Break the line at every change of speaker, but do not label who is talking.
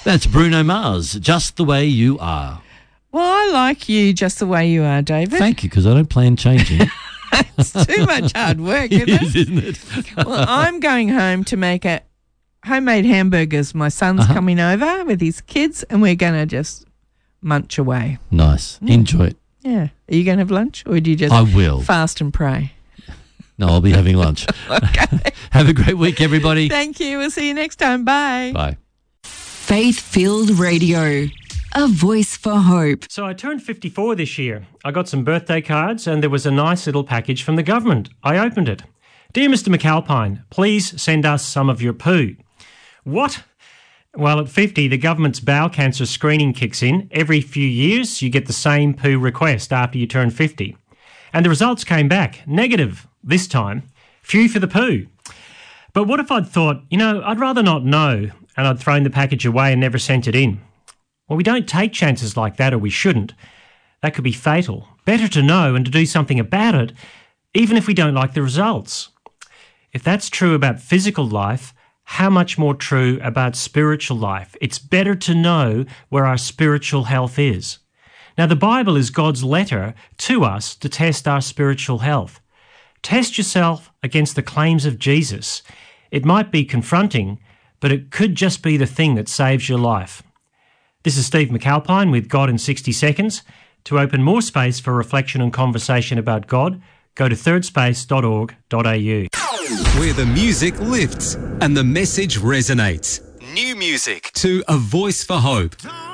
That's Bruno Mars, Just the Way You Are.
Well, I like you just the way you are, David.
Thank you, because I don't plan changing.
It's too much hard work,
It is, isn't it?
Well, I'm going home to make homemade hamburgers. My son's coming over with his kids, and we're going to just munch away.
Nice. Enjoy it.
Yeah. Are you going to have lunch, or do you just
I will.
fast and pray?
No, I'll be having lunch.
Okay.
Have a great week, everybody.
Thank you. We'll see you next time. Bye.
Bye.
Faith-filled radio. A voice for hope.
So I turned 54 this year. I got some birthday cards and there was a nice little package from the government. I opened it. Dear Mr. McAlpine, please send us some of your poo. What? Well, at 50, the government's bowel cancer screening kicks in. Every few years, you get the same poo request after you turn 50. And the results came back negative this time. Phew for the poo. But what if I'd thought, I'd rather not know, and I'd thrown the package away and never sent it in? Well, we don't take chances like that, or we shouldn't. That could be fatal. Better to know and to do something about it, even if we don't like the results. If that's true about physical life, how much more true about spiritual life? It's better to know where our spiritual health is. Now, the Bible is God's letter to us to test our spiritual health. Test yourself against the claims of Jesus. It might be confronting, but it could just be the thing that saves your life. This is Steve McAlpine with God in 60 Seconds. To open more space for reflection and conversation about God, go to thirdspace.org.au.
Where the music lifts and the message resonates. New music to A Voice for Hope.